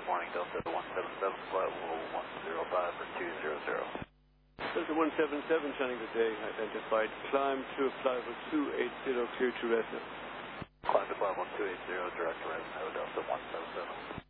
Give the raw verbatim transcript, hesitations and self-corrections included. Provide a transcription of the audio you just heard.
morning, Delta one seven seven, flight level one zero five for two zero zero. Delta one seven seven, Channing, good day. Identified. Climb to flight level two eight zero, clear to Resno. Climb to flight one two eight zero, direct to Resno, Delta one seven seven.